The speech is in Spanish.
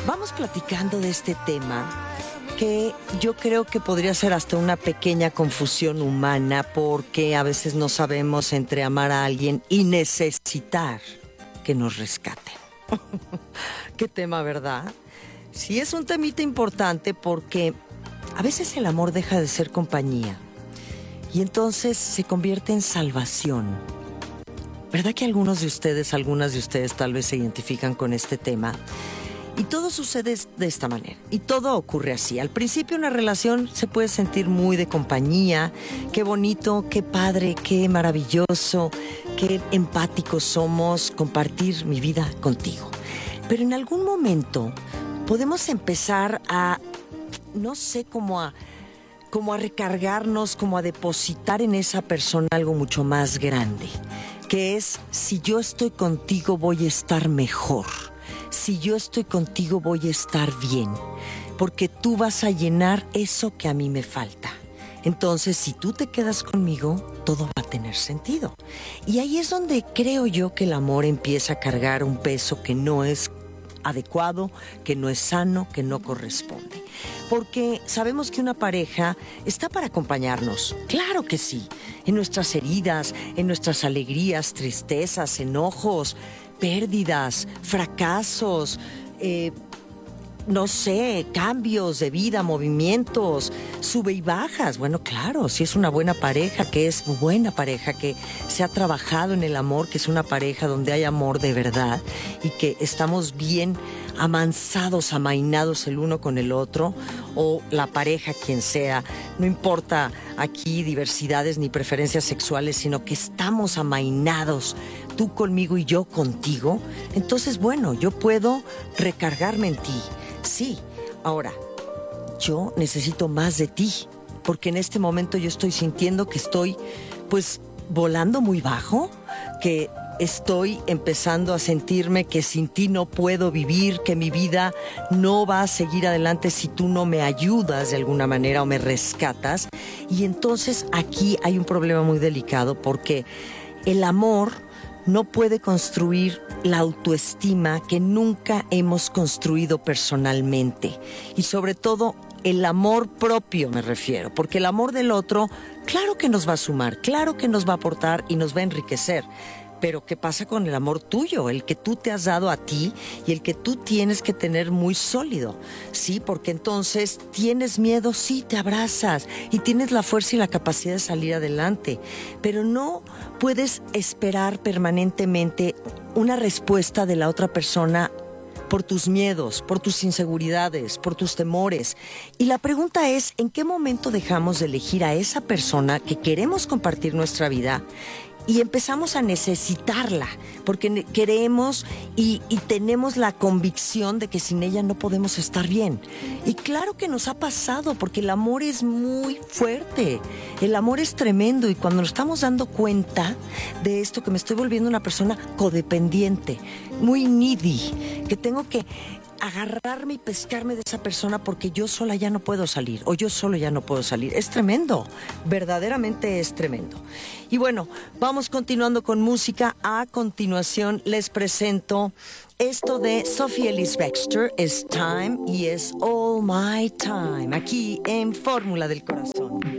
Vamos platicando de este tema que yo creo que podría ser hasta una pequeña confusión humana, porque a veces no sabemos entre amar a alguien y necesitar que nos rescaten. Qué tema, ¿verdad? Sí, es un temita importante porque a veces el amor deja de ser compañía y entonces se convierte en salvación. ¿Verdad que algunas de ustedes tal vez se identifican con este tema? Y todo sucede de esta manera, y todo ocurre así. Al principio una relación se puede sentir muy de compañía, qué bonito, qué padre, qué maravilloso, qué empáticos somos, compartir mi vida contigo. Pero en algún momento podemos empezar a, no sé, como a recargarnos, como a depositar en esa persona algo mucho más grande, que es: si yo estoy contigo voy a estar mejor. Si yo estoy contigo voy a estar bien, porque tú vas a llenar eso que a mí me falta. Entonces, si tú te quedas conmigo, todo va a tener sentido. Y ahí es donde creo yo que el amor empieza a cargar un peso que no es adecuado, que no es sano, que no corresponde. Porque sabemos que una pareja está para acompañarnos, claro que sí, en nuestras heridas, en nuestras alegrías, tristezas, enojos, pérdidas, fracasos, no sé, cambios de vida, movimientos, sube y bajas. Bueno, claro, si es una buena pareja, que es buena pareja, que se ha trabajado en el amor, que es una pareja donde hay amor de verdad y que estamos bien amansados, amainados el uno con el otro, o la pareja, quien sea, no importa aquí diversidades ni preferencias sexuales, sino que estamos amainados, tú conmigo y yo contigo. Entonces, bueno, yo puedo recargarme en ti. Sí, ahora, yo necesito más de ti, porque en este momento yo estoy sintiendo que estoy, pues, volando muy bajo, que estoy empezando a sentirme que sin ti no puedo vivir, que mi vida no va a seguir adelante si tú no me ayudas de alguna manera o me rescatas. Y entonces aquí hay un problema muy delicado, porque el amor no puede construir la autoestima que nunca hemos construido personalmente. Y sobre todo el amor propio, me refiero, porque el amor del otro, claro que nos va a sumar, claro que nos va a aportar y nos va a enriquecer. Pero ¿qué pasa con el amor tuyo? El que tú te has dado a ti y el que tú tienes que tener muy sólido. Sí, porque entonces tienes miedo, sí, te abrazas y tienes la fuerza y la capacidad de salir adelante. Pero no puedes esperar permanentemente una respuesta de la otra persona por tus miedos, por tus inseguridades, por tus temores. Y la pregunta es: ¿en qué momento dejamos de elegir a esa persona que queremos compartir nuestra vida y empezamos a necesitarla? Porque queremos y tenemos la convicción de que sin ella no podemos estar bien. Y claro que nos ha pasado, porque el amor es muy fuerte, el amor es tremendo, y cuando nos estamos dando cuenta de esto, que me estoy volviendo una persona codependiente, muy needy, que tengo que agarrarme y pescarme de esa persona porque yo sola ya no puedo salir, o yo solo ya no puedo salir. Es tremendo, verdaderamente es tremendo. Y bueno, vamos continuando con música. A continuación les presento esto de Sophie Ellis Bextor, es Time, y es All My Time, aquí en Fórmula del Corazón.